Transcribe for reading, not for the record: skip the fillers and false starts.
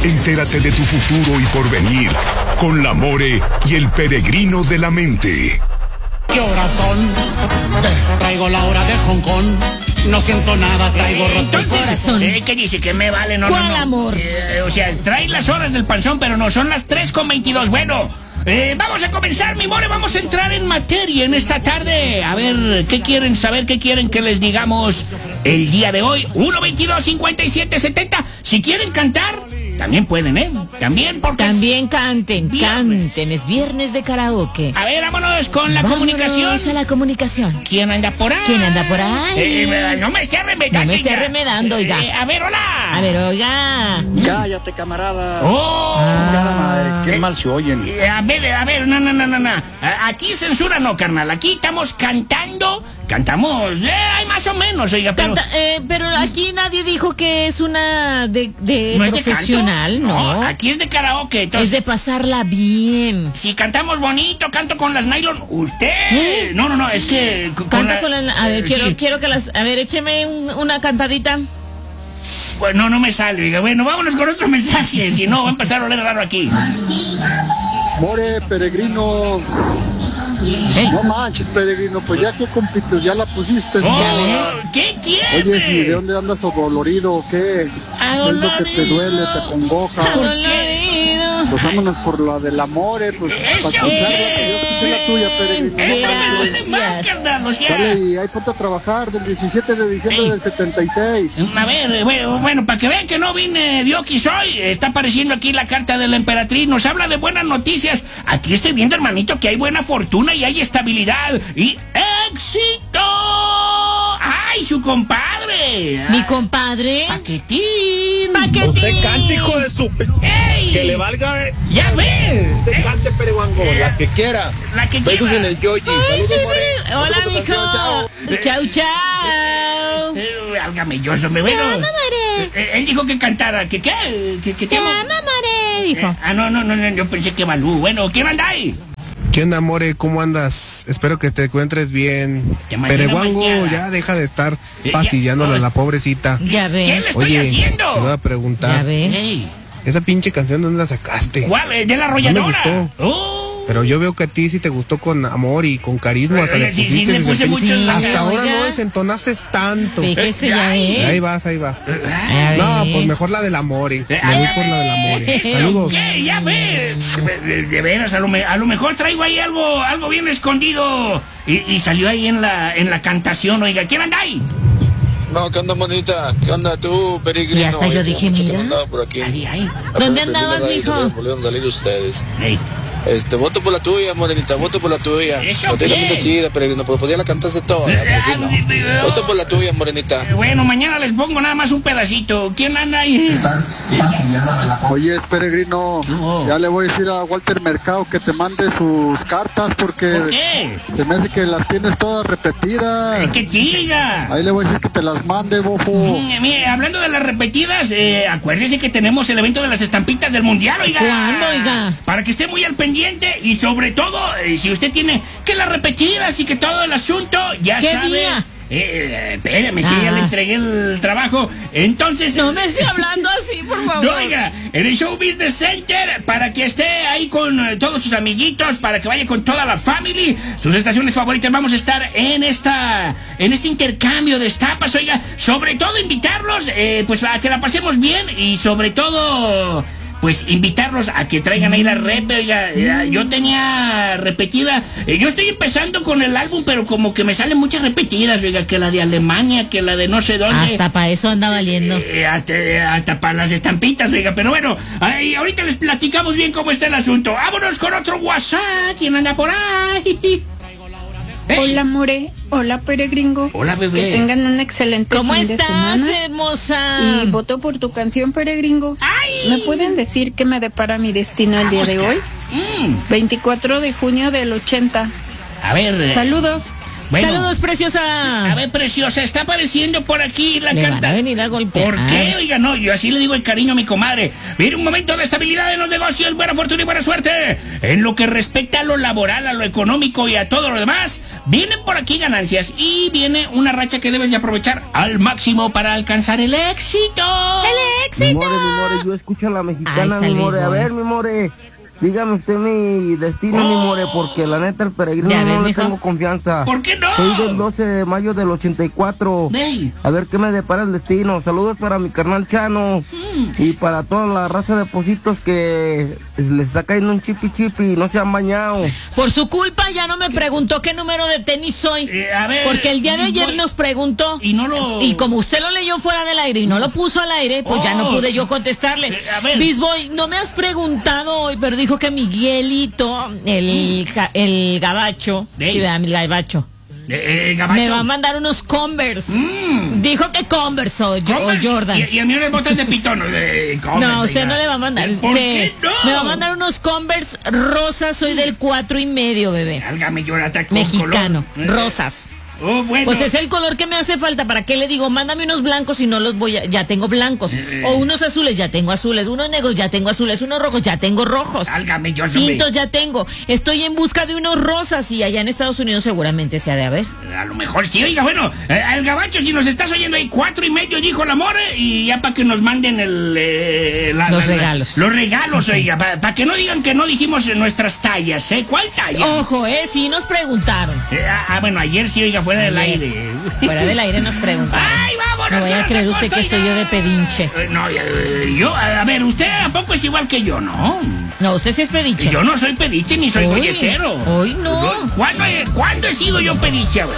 Entérate de tu futuro y porvenir con la More y el peregrino de la mente. ¿Qué horas son? Traigo la hora de Hong Kong. No siento nada, traigo roto el corazón. ¿Qué dice? ¿Que me vale? No, ¿Cuál no, no. amor? O sea, trae las horas del panzón, pero no, son las 3:22. Bueno, vamos a comenzar, mi more, vamos a entrar en materia en esta tarde. A ver, ¿qué quieren saber? ¿Qué quieren que les digamos el día de hoy? 1-22-57-70. Si quieren cantar, también pueden, ¿eh? También porque... También canten, es viernes de karaoke. A ver, vámonos con la Vámonos comunicación. a la comunicación. ¿Quién anda por ahí? ¿Quién anda por ahí? No me esté remedando. No me esté remedando, oiga. A ver, hola. A ver, oiga. Cállate, camarada. ¡Oh! Cada madre, qué mal se oyen. A ver, no. Aquí censura no, carnal. Aquí estamos cantando. Cantamos, hay más o menos, oiga, pero... Pero aquí nadie dijo que es una de ¿No es de profesional, canto? ¿no? Aquí es de karaoke, entonces... Es de pasarla bien. Si cantamos bonito, canto con las nylon. ¿Usted? No, es que... Canta con las... A ver, sí. quiero que las... A ver, écheme una cantadita. Bueno, no me sale, oiga. Bueno, vámonos con otro mensaje, si no va a empezar a oler raro aquí. More, peregrino. No manches, peregrino, pues ya que compito, ya la pusiste. ¿Qué quieres? Oye, ¿y de dónde andas dolorido o qué? ¿Qué es lo que te duele, te acongoja? Pues vámonos por la del amore, pues ¡Eso! para escucharla, que yo escuché la tuya, peregrino. Eso me duele más, carnal, o sea... Dale, y ahí ponte a trabajar del 17 de diciembre del 76. A ver, bueno, para que vean que no vine Diokis hoy, está apareciendo aquí la carta de la emperatriz, nos habla de buenas noticias. Aquí estoy viendo, hermanito, que hay buena fortuna y hay estabilidad y éxito. ¡Ay, su compadre! ¿Mi compadre? ¡Paquetín! Usted cante, hijo de su... ¡Ey! Que le valga... ¡Ya ve! Usted cante, pereguango, la que quiera. La que Besos quiera. en el yoyi. Saludos, more. Hola, mijo. Chau. Válgame, yo me bueno. Te amo, More. Él dijo que cantara. ¿Que qué? ¿Que Te amo, More, dijo. No, yo pensé que Balú. Bueno, ¿quién anda ahí? ¿Qué onda, More? ¿Cómo andas? Espero que te encuentres bien. Pereguango, ya deja de estar fastidiándola a la pobrecita. Ya ve. ¿Qué le estoy Oye, haciendo? te voy a preguntar. Ya ve. Ey, Esa pinche canción, ¿dónde la sacaste? ¿cuál? ¿De la No arrolladora? me gustó. Pero yo veo que a ti sí te gustó con amor y con carisma. Hasta le Sí, pusiste le puse desempeño. mucho. Hasta ahora Oiga. no desentonaste tanto. Fíjese, ya ve. Ahí vas. Ya No, ve. pues mejor la del amor. Me voy por la del amor. Saludos. ¿Qué? Ya ves. De veras, a lo mejor traigo ahí algo bien escondido. Y salió ahí en la cantación, oiga. ¿Quién anda ahí? No, ¿qué onda, monita? ¿Qué onda tú, peregrino? Y hasta yo dije, mucho que mira. andaba por aquí. Ahí. ¿Dónde andabas, mijo? Volvieron a salir ustedes. Ey. Voto por la tuya, morenita, voto por la tuya. ¿Eso No tiene qué? pinta chida, peregrino, pero pues ya la cantaste toda. Pues sí, no. Voto por la tuya, morenita. Bueno, mañana les pongo nada más un pedacito. ¿Quién anda ahí? Oye, peregrino, No. ya le voy a decir a Walter Mercado que te mande sus cartas porque ¿Por qué? se me hace que las tienes todas repetidas. ¡Que chiga! Ahí le voy a decir que te las mande, bofo. Mire, hablando de las repetidas, acuérdese que tenemos el evento de las estampitas del mundial, oiga. ¿Cuándo, oiga? Para que esté muy al pendiente y sobre todo, si usted tiene que las repetidas y que todo el asunto, ya ¿Qué sabe. día? Espérame, que ya le entregué el trabajo. Entonces. No me esté hablando así, por favor. No, oiga, en el Show Business Center, para que esté ahí con todos sus amiguitos, para que vaya con toda la family, sus estaciones favoritas. Vamos a estar en este intercambio de estapas, oiga, sobre todo invitarlos, pues a que la pasemos bien y sobre todo, pues invitarlos a que traigan ahí la rep, oiga. Yo tenía repetida, yo estoy empezando con el álbum, pero como que me salen muchas repetidas, oiga, que la de Alemania, que la de no sé dónde. Hasta para eso anda valiendo. Hasta para las estampitas, oiga, pero bueno, ahorita les platicamos bien cómo está el asunto. Vámonos con otro WhatsApp. ¿Quién anda por ahí? Hey. Hola, More. Hola, peregringo. Hola, bebé. Que tengan un excelente ¿Cómo fin de estás, semana. hermosa? Y voto por tu canción, peregringo. ¡Ay! ¿Me pueden decir qué me depara mi destino el día de hoy? 24 de junio del 80. A ver. Saludos. Bueno. Saludos, preciosa. A ver, preciosa, está apareciendo por aquí la Le van carta. a venir a golpear. ¿Por qué? Oiga, no, yo así le digo el cariño a mi comadre. Viene un momento de estabilidad en los negocios, buena fortuna y buena suerte. En lo que respecta a lo laboral, a lo económico y a todo lo demás, vienen por aquí ganancias y viene una racha que debes de aprovechar al máximo para alcanzar el éxito. ¡El éxito! Mi more, yo escucho a la mexicana, Ahí está mi el more. A béisbol. ver, mi more, dígame usted mi destino, mi more, porque la neta el peregrino Ya ves, no le mijo. tengo confianza. ¿Por qué no? Soy del 12 de mayo del 84. Ey. A ver qué me depara el destino. Saludos para mi carnal Chano y para toda la raza de positos que les está cayendo un chipi y no se han bañado. Por su culpa ya no me preguntó qué número de tenis soy. A ver, Porque el día de ayer voy- nos preguntó. y no lo- Y como usted lo leyó fuera del aire y no lo puso al aire, pues ya no pude yo contestarle. A ver. Bisboy, no me has preguntado hoy, pero dijo que Miguelito, el gabacho, Ey. sí, ¿verdad? El gabacho, Gabacho. me va a mandar unos Converse. Dijo que Converse o Converse, Jordan. Y a mí unas botas de pitón. No, usted no le va a mandar. ¿Por qué no? Me va a mandar unos Converse rosas, soy del 4.5, bebé. Álgame, Jonathan, con Mexicano, color. rosas. Oh, bueno. Pues es el color que me hace falta. ¿Para qué le digo? Mándame unos blancos y no los voy a... Ya tengo blancos. O unos azules, ya tengo azules. Unos negros, ya tengo azules. Unos rojos, ya tengo rojos. Álgame, yo Tintos ya tengo. Estoy en busca de unos rosas y allá en Estados Unidos seguramente se ha de haber. A lo mejor sí, oiga, bueno, al gabacho, si nos estás oyendo ahí, 4.5, dijo el amor, y ya para que nos manden Los regalos. Los regalos, oiga, para que no digan que no dijimos nuestras tallas, ¿eh? ¿Cuál talla? Ojo, sí nos preguntaron. Bueno, ayer sí, oiga, fuera del Ayer. aire. Fuera del aire nos preguntaron. ¡Ay, vámonos! No vaya a nos creer usted que acosta, estoy yo oiga. de pedinche. No, yo, a ver, usted ¿a poco es igual que yo, no? No, usted sí es pediche. Yo no soy pediche ni soy Uy, golletero. hoy no. ¿Cuándo he sido yo pediche?